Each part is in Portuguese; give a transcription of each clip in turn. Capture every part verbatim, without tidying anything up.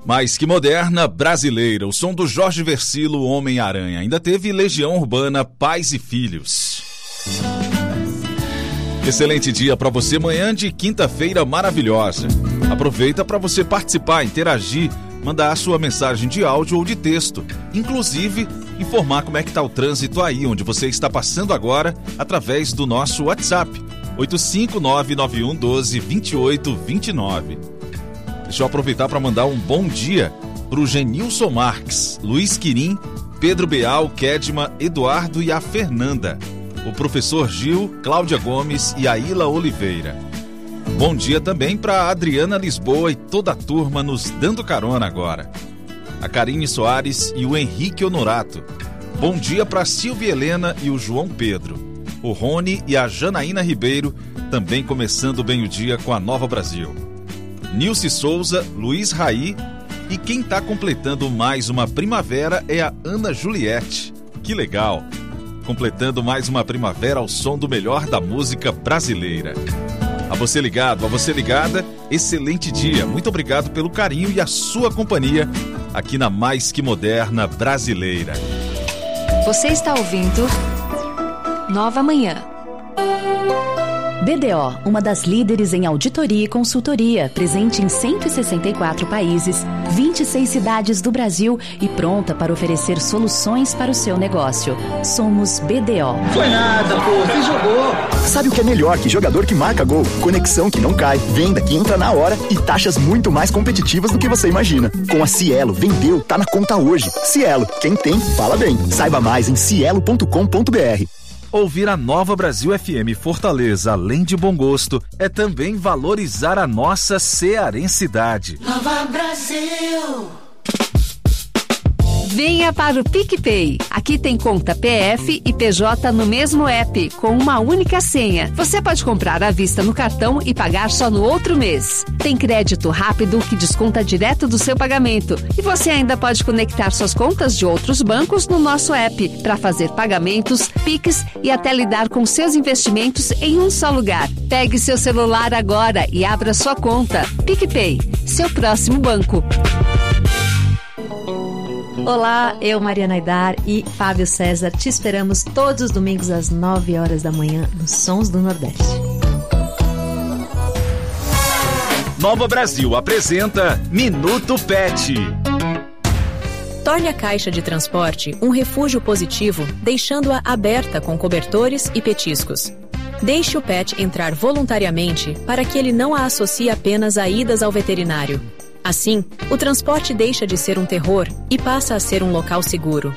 Mais que moderna, brasileira, o som do Jorge Versilo, Homem-Aranha. Ainda teve Legião Urbana, Pais e Filhos. Excelente dia para você, manhã de quinta-feira maravilhosa. Aproveita para você participar, interagir, mandar a sua mensagem de áudio ou de texto. Inclusive, informar como é que tá o trânsito aí, onde você está passando agora, através do nosso WhatsApp, oito cinco nove nove um um dois, dois oito dois nove. Deixa eu aproveitar para mandar um bom dia para o Genilson Marques, Luiz Quirim, Pedro Beal, Kedma, Eduardo e a Fernanda, o professor Gil, Cláudia Gomes e a Ila Oliveira. Bom dia também para a Adriana Lisboa e toda a turma nos dando carona agora. A Karine Soares e o Henrique Honorato. Bom dia para a Silvia Helena e o João Pedro. O Rony e a Janaína Ribeiro também começando bem o dia com a Nova Brasil. Nilce Souza, Luiz Raí e quem está completando mais uma primavera é a Ana Juliette. Que legal! Completando mais uma primavera ao som do melhor da música brasileira. A você ligado, a você ligada, excelente dia. Muito obrigado pelo carinho e a sua companhia aqui na Mais Que Moderna Brasileira. Você está ouvindo Nova Manhã. B D O, uma das líderes em auditoria e consultoria, presente em cento e sessenta e quatro países, vinte e seis cidades do Brasil e pronta para oferecer soluções para o seu negócio. Somos B D O. Foi nada, pô, você jogou. Sabe o que é melhor que jogador que marca gol? Conexão que não cai, venda que entra na hora e taxas muito mais competitivas do que você imagina. Com a Cielo, vendeu, tá na conta hoje. Cielo, quem tem, fala bem. Saiba mais em cielo ponto com ponto br. Ouvir a Nova Brasil F M Fortaleza, além de bom gosto, é também valorizar a nossa cearensidade. Nova Brasil! Venha para o PicPay. Aqui tem conta P F e P J no mesmo app, com uma única senha. Você pode comprar à vista no cartão e pagar só no outro mês. Tem crédito rápido que desconta direto do seu pagamento. E você ainda pode conectar suas contas de outros bancos no nosso app para fazer pagamentos, Pix e até lidar com seus investimentos em um só lugar. Pegue seu celular agora e abra sua conta. PicPay, seu próximo banco. Olá, eu, Mariana Aidar e Fábio César, te esperamos todos os domingos às nove horas da manhã nos Sons do Nordeste. Nova Brasil apresenta Minuto Pet. Torne a caixa de transporte um refúgio positivo, deixando-a aberta com cobertores e petiscos. Deixe o pet entrar voluntariamente para que ele não a associe apenas a idas ao veterinário. Assim, o transporte deixa de ser um terror e passa a ser um local seguro.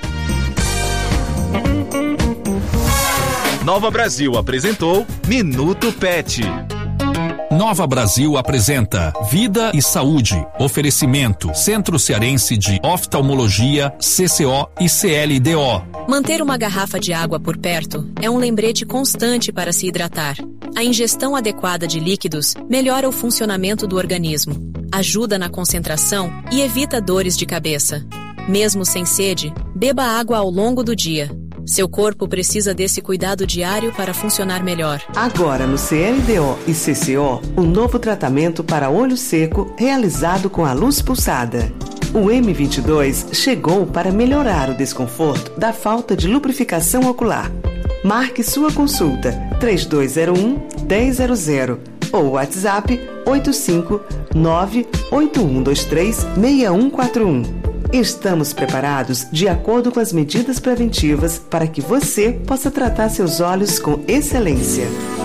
Nova Brasil apresentou Minuto Pet. Nova Brasil apresenta Vida e Saúde. Oferecimento Centro Cearense de Oftalmologia, C C O e C L D O. Manter uma garrafa de água por perto é um lembrete constante para se hidratar. A ingestão adequada de líquidos melhora o funcionamento do organismo, ajuda na concentração e evita dores de cabeça. Mesmo sem sede, beba água ao longo do dia. Seu corpo precisa desse cuidado diário para funcionar melhor. Agora no C L D O e C C O, um novo tratamento para olho seco realizado com a luz pulsada. O M vinte e dois chegou para melhorar o desconforto da falta de lubrificação ocular. Marque sua consulta três dois zero um, um zero zero zero ou WhatsApp oito cinco nove oito um dois três seis um quatro um. Estamos preparados de acordo com as medidas preventivas para que você possa tratar seus olhos com excelência.